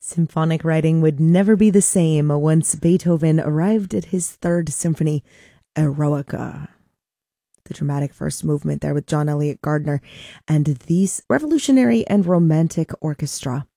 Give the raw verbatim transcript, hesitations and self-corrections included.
Symphonic writing would never be the same once Beethoven arrived at his third symphony, Eroica. The dramatic first movement there with John Elliott Gardner and these revolutionary and romantic orchestra.